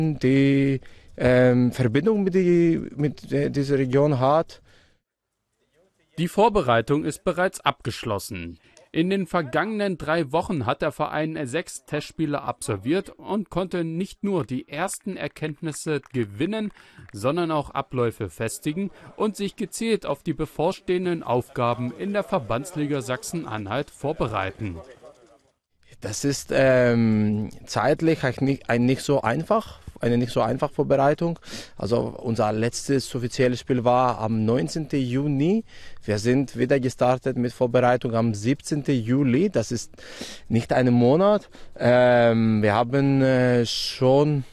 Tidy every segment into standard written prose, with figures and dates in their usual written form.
die Verbindung mit dieser Region hat. Die Vorbereitung ist bereits abgeschlossen. In den vergangenen 3 Wochen hat der Verein 6 Testspiele absolviert und konnte nicht nur die ersten Erkenntnisse gewinnen, sondern auch Abläufe festigen und sich gezielt auf die bevorstehenden Aufgaben in der Verbandsliga Sachsen-Anhalt vorbereiten. Das ist zeitlich eine nicht so einfache Vorbereitung. Also unser letztes offizielles Spiel war am 19. Juni. Wir sind wieder gestartet mit Vorbereitung am 17. Juli. Das ist nicht ein Monat. Wir haben schon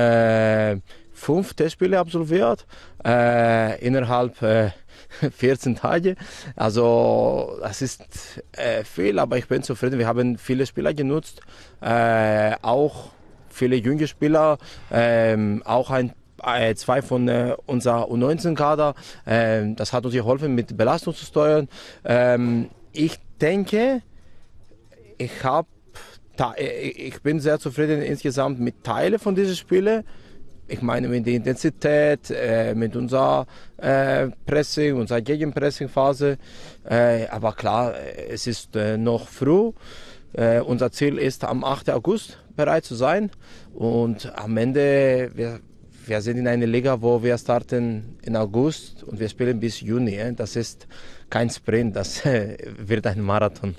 5 Testspiele absolviert innerhalb 14 Tage. Also das ist viel, aber ich bin zufrieden. Wir haben viele Spieler genutzt, auch viele junge Spieler, auch 2 von unserer U19-Kader. Das hat uns geholfen, mit Belastung zu steuern. Ich denke, ich bin sehr zufrieden insgesamt mit Teilen von diesen Spielen. Ich meine mit der Intensität, mit unserer Pressing, unserer Gegenpressing-Phase. Aber klar, es ist noch früh. Unser Ziel ist, am 8. August bereit zu sein. Und am Ende, wir sind in einer Liga, wo wir starten in August und wir spielen bis Juni. Das ist kein Sprint, das wird ein Marathon.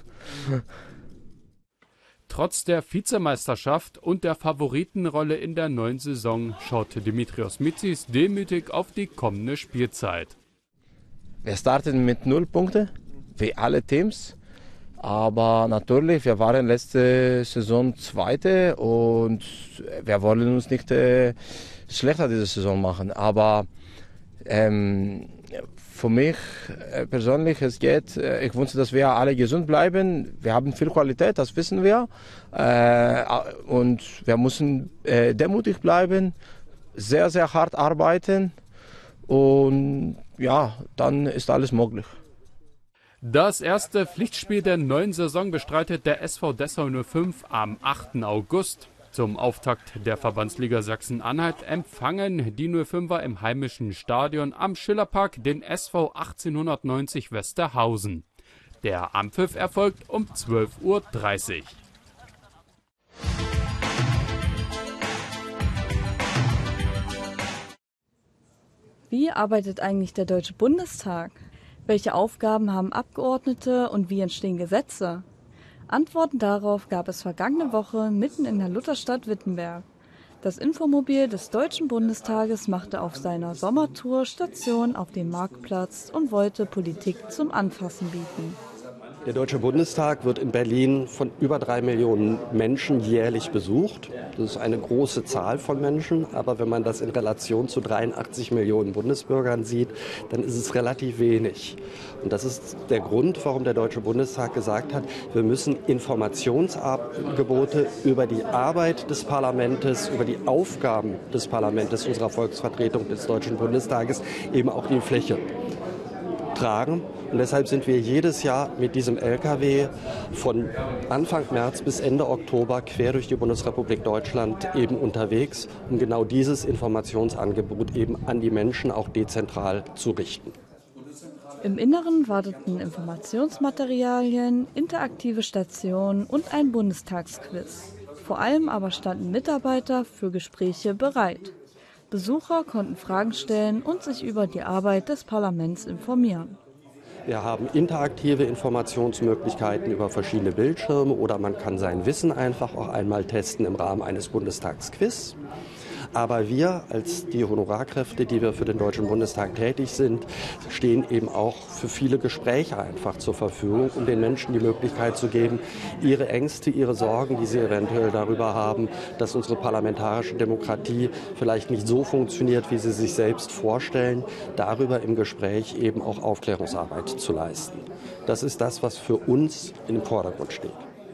Trotz der Vizemeisterschaft und der Favoritenrolle in der neuen Saison schaut Dimitrios Mitsis demütig auf die kommende Spielzeit. Wir starten mit 0 Punkten, wie alle Teams. Aber natürlich, wir waren letzte Saison Zweite und wir wollen uns nicht schlechter diese Saison machen. Aber für mich persönlich, ich wünsche, dass wir alle gesund bleiben. Wir haben viel Qualität, das wissen wir. Und wir müssen demütig bleiben, sehr, sehr hart arbeiten. Und ja, dann ist alles möglich. Das erste Pflichtspiel der neuen Saison bestreitet der SV Dessau 05 am 8. August. Zum Auftakt der Verbandsliga Sachsen-Anhalt empfangen die 05er im heimischen Stadion am Schillerpark den SV 1890 Westerhausen. Der Anpfiff erfolgt um 12:30 Uhr. Wie arbeitet eigentlich der Deutsche Bundestag? Welche Aufgaben haben Abgeordnete und wie entstehen Gesetze? Antworten darauf gab es vergangene Woche mitten in der Lutherstadt Wittenberg. Das Infomobil des Deutschen Bundestages machte auf seiner Sommertour Station auf dem Marktplatz und wollte Politik zum Anfassen bieten. Der Deutsche Bundestag wird in Berlin von über 3 Millionen Menschen jährlich besucht. Das ist eine große Zahl von Menschen, aber wenn man das in Relation zu 83 Millionen Bundesbürgern sieht, dann ist es relativ wenig. Und das ist der Grund, warum der Deutsche Bundestag gesagt hat, wir müssen Informationsangebote über die Arbeit des Parlaments, über die Aufgaben des Parlaments, unserer Volksvertretung des Deutschen Bundestages eben auch in die Fläche tragen. Und deshalb sind wir jedes Jahr mit diesem LKW von Anfang März bis Ende Oktober quer durch die Bundesrepublik Deutschland eben unterwegs, um genau dieses Informationsangebot eben an die Menschen auch dezentral zu richten. Im Inneren warteten Informationsmaterialien, interaktive Stationen und ein Bundestagsquiz. Vor allem aber standen Mitarbeiter für Gespräche bereit. Besucher konnten Fragen stellen und sich über die Arbeit des Parlaments informieren. Wir haben interaktive Informationsmöglichkeiten über verschiedene Bildschirme oder man kann sein Wissen einfach auch einmal testen im Rahmen eines Bundestagsquiz. Aber wir als die Honorarkräfte, die wir für den Deutschen Bundestag tätig sind, stehen eben auch für viele Gespräche einfach zur Verfügung, um den Menschen die Möglichkeit zu geben, ihre Ängste, ihre Sorgen, die sie eventuell darüber haben, dass unsere parlamentarische Demokratie vielleicht nicht so funktioniert, wie sie sich selbst vorstellen, darüber im Gespräch eben auch Aufklärungsarbeit zu leisten. Das ist das, was für uns im Vordergrund steht.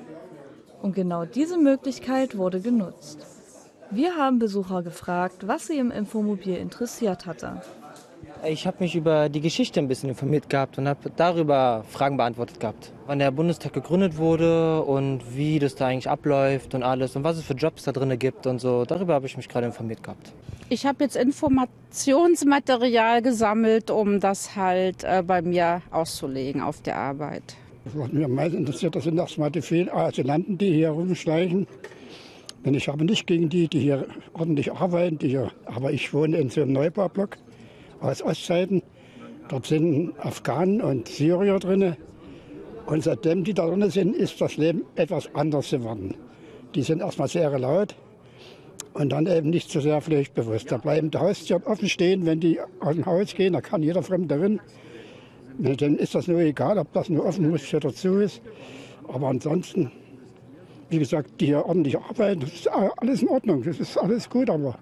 Und genau diese Möglichkeit wurde genutzt. Wir haben Besucher gefragt, was sie im Infomobil interessiert hatte. Ich habe mich über die Geschichte ein bisschen informiert gehabt und habe darüber Fragen beantwortet gehabt. Wann der Bundestag gegründet wurde und wie das da eigentlich abläuft und alles und was es für Jobs da drin gibt und so. Darüber habe ich mich gerade informiert gehabt. Ich habe jetzt Informationsmaterial gesammelt, um das halt bei mir auszulegen auf der Arbeit. Was mich am meisten interessiert, das sind erstmal die Asylanten, die hier rumschleichen. Denn ich habe nicht gegen die hier ordentlich arbeiten. Aber ich wohne in so einem Neubaublock aus Ostzeiten. Dort sind Afghanen und Syrier drin. Und seitdem die da drin sind, ist das Leben etwas anders geworden. Die sind erstmal sehr laut und dann eben nicht so sehr pflichtbewusst. Da bleiben die Haustüren offen stehen, wenn die aus dem Haus gehen. Da kann jeder Fremde drin. Dann ist das nur egal, ob das nur offen ist oder zu ist. Aber ansonsten, wie gesagt, die hier ordentlich arbeiten, das ist alles in Ordnung. Das ist alles gut, aber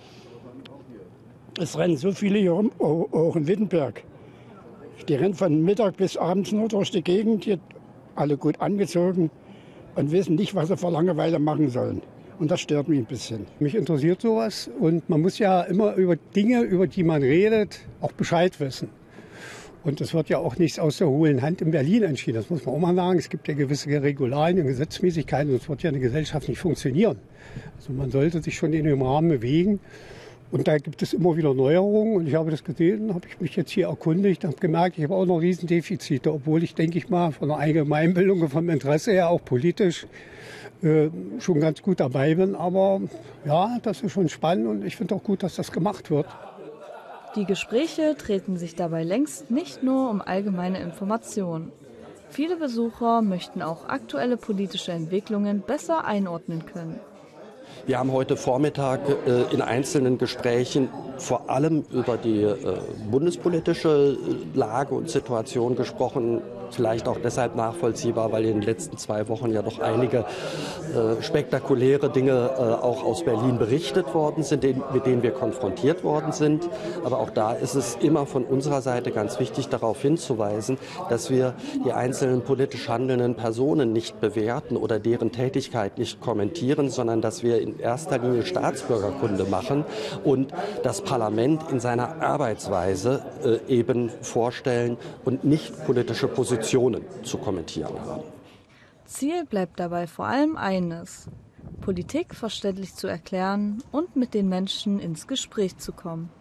es rennen so viele hier rum, auch in Wittenberg. Die rennen von Mittag bis abends nur durch die Gegend, die alle gut angezogen und wissen nicht, was sie vor Langeweile machen sollen. Und das stört mich ein bisschen. Mich interessiert sowas und man muss ja immer über Dinge, über die man redet, auch Bescheid wissen. Und es wird ja auch nichts aus der hohlen Hand in Berlin entschieden. Das muss man auch mal sagen. Es gibt ja gewisse Regularien und Gesetzmäßigkeiten. Sonst wird ja eine Gesellschaft nicht funktionieren. Also man sollte sich schon in dem Rahmen bewegen. Und da gibt es immer wieder Neuerungen. Und ich habe das gesehen, habe ich mich jetzt hier erkundigt und habe gemerkt, ich habe auch noch Riesendefizite. Obwohl ich, denke ich mal, von der Allgemeinbildung und vom Interesse her auch politisch schon ganz gut dabei bin. Aber ja, das ist schon spannend und ich finde auch gut, dass das gemacht wird. Die Gespräche drehten sich dabei längst nicht nur um allgemeine Informationen. Viele Besucher möchten auch aktuelle politische Entwicklungen besser einordnen können. Wir haben heute Vormittag in einzelnen Gesprächen vor allem über die bundespolitische Lage und Situation gesprochen. Vielleicht auch deshalb nachvollziehbar, weil in den letzten 2 Wochen ja doch einige spektakuläre Dinge auch aus Berlin berichtet worden sind, mit denen wir konfrontiert worden sind. Aber auch da ist es immer von unserer Seite ganz wichtig, darauf hinzuweisen, dass wir die einzelnen politisch handelnden Personen nicht bewerten oder deren Tätigkeit nicht kommentieren, sondern dass wir in erster Linie Staatsbürgerkunde machen und das Parlament in seiner Arbeitsweise eben vorstellen und nicht politische Positionen zu kommentieren haben. Ziel bleibt dabei vor allem eines: Politik verständlich zu erklären und mit den Menschen ins Gespräch zu kommen.